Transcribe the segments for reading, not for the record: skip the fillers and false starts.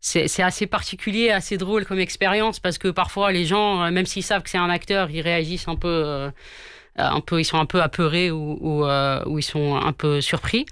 c'est assez particulier, assez drôle comme expérience parce que parfois les gens, même s'ils savent que c'est un acteur, ils réagissent ils sont un peu apeurés ou ils sont un peu surpris.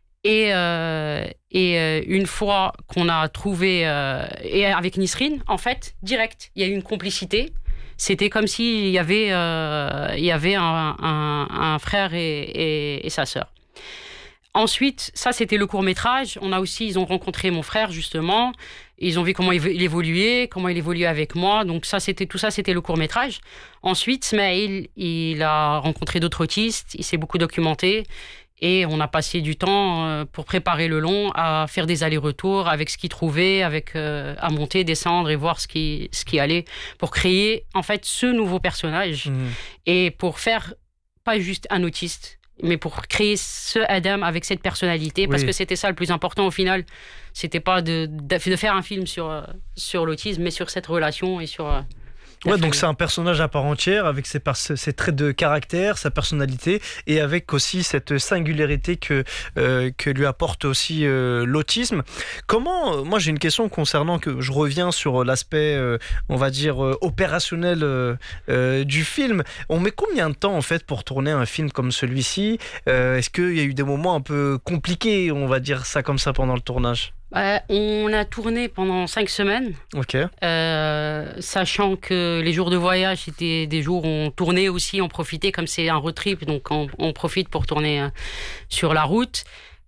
Une fois qu'on a trouvé, et avec Nisrine, en fait, direct, il y a eu une complicité. C'était comme s'il il y avait un frère et sa sœur. Ensuite, ça, c'était le court-métrage. Ils ont rencontré mon frère, justement. Ils ont vu comment il évoluait, comment il évoluait avec moi. Donc, tout ça, c'était le court-métrage. Ensuite, Smaïl, il a rencontré d'autres autistes. Il s'est beaucoup documenté. Et on a passé du temps pour préparer le long, à faire des allers-retours avec ce qu'il trouvait, à monter, descendre et voir ce qui allait, pour créer, en fait, ce nouveau personnage. Et pour faire pas juste un autiste, mais pour créer ce Adam avec cette personnalité, parce que c'était ça le plus important au final. C'était pas de faire un film sur l'autisme, mais sur cette relation et sur... Ouais, donc c'est un personnage à part entière avec ses traits de caractère, sa personnalité et avec aussi cette singularité que lui apporte aussi l'autisme. Moi j'ai une question concernant, que je reviens sur l'aspect on va dire opérationnel du film. On met combien de temps en fait pour tourner un film comme celui-ci? Est-ce qu'il y a eu des moments un peu compliqués, on va dire ça comme ça, pendant le tournage? On a tourné pendant 5 semaines, sachant que les jours de voyage, c'était des jours où on tournait aussi, on profitait, comme c'est un road trip, donc on profite pour tourner sur la route.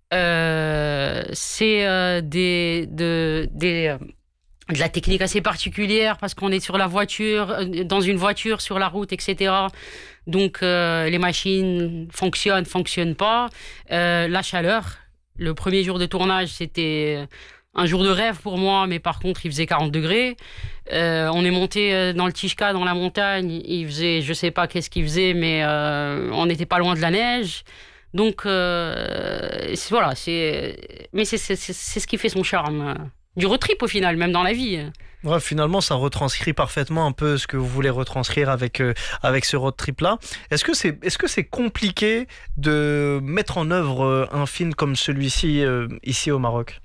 C'est de la technique assez particulière, parce qu'on est sur la voiture, dans une voiture sur la route, etc. Donc les machines fonctionnent pas. La chaleur. Le premier jour de tournage, c'était un jour de rêve pour moi, mais par contre, il faisait 40 degrés. On est monté dans le Tishka, dans la montagne. Il faisait, je sais pas qu'est-ce qu'il faisait, mais on n'était pas loin de la neige. Donc, voilà. Mais c'est ce qui fait son charme. Du road trip, au final, même dans la vie. Ouais, finalement, ça retranscrit parfaitement un peu ce que vous voulez retranscrire avec ce road trip-là. Est-ce que c'est compliqué de mettre en œuvre un film comme celui-ci ici au Maroc?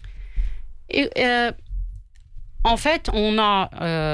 En fait, on a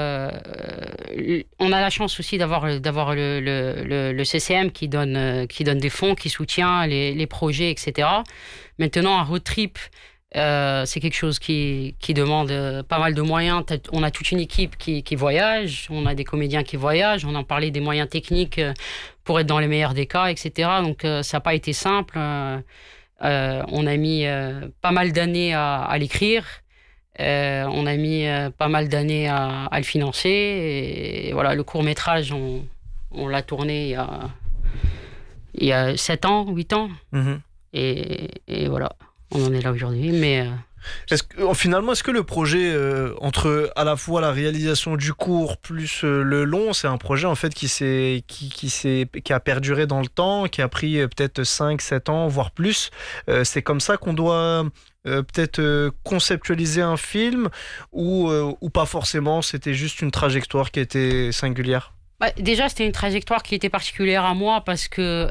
la chance aussi d'avoir le CCM qui donne des fonds, qui soutient les projets, etc. Maintenant, un road trip, c'est quelque chose qui demande pas mal de moyens. On a toute une équipe qui voyage, on a des comédiens qui voyagent, on en parlait des moyens techniques pour être dans les meilleurs des cas, etc. Donc ça n'a pas été simple. On a mis pas mal d'années à l'écrire. On a mis pas mal d'années à le financer. Et voilà, le court-métrage, on l'a tourné il y a 7 ans, 8 ans. Et voilà. On en est là aujourd'hui, mais... Finalement, est-ce que le projet, entre à la fois la réalisation du court plus le long, c'est un projet en fait qui a perduré dans le temps, qui a pris peut-être 5-7 ans, voire plus. C'est comme ça qu'on doit peut-être conceptualiser un film, ou pas forcément, c'était juste une trajectoire qui était singulière? Déjà, c'était une trajectoire qui était particulière à moi parce que...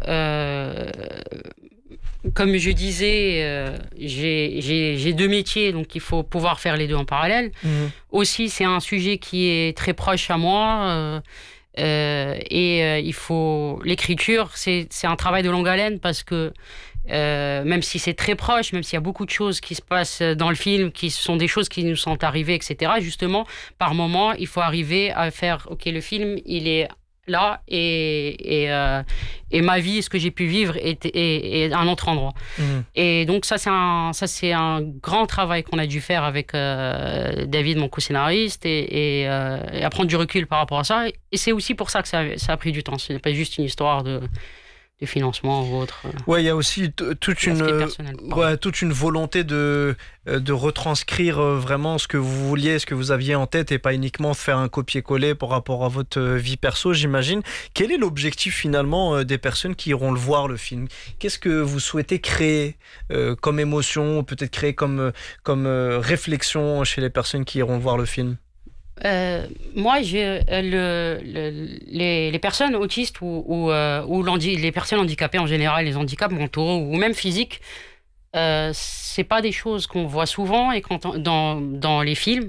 comme je disais, j'ai 2 métiers, donc il faut pouvoir faire les deux en parallèle. Aussi, c'est un sujet qui est très proche à moi. Il faut... L'écriture, c'est un travail de longue haleine parce que même si c'est très proche, même s'il y a beaucoup de choses qui se passent dans le film, qui sont des choses qui nous sont arrivées, etc., justement, par moment, il faut arriver à faire, OK, le film, il est là et ma vie, ce que j'ai pu vivre est un autre endroit. Et donc ça c'est un grand travail qu'on a dû faire avec David, mon co-scénariste, et à prendre du recul par rapport à ça. Et c'est aussi pour ça que ça a pris du temps. Ce n'est pas juste une histoire de financement ou autre. Ouais, il y a aussi toute une volonté de retranscrire vraiment ce que vous vouliez, ce que vous aviez en tête, et pas uniquement faire un copier-coller par rapport à votre vie perso, j'imagine. Quel est l'objectif finalement des personnes qui iront le voir, le film? Qu'est-ce que vous souhaitez créer comme émotion, peut-être créer comme réflexion chez les personnes qui iront voir le film? Moi, les personnes autistes ou les personnes handicapées en général, les handicaps mentaux ou même physiques, c'est pas des choses qu'on voit souvent et dans les films.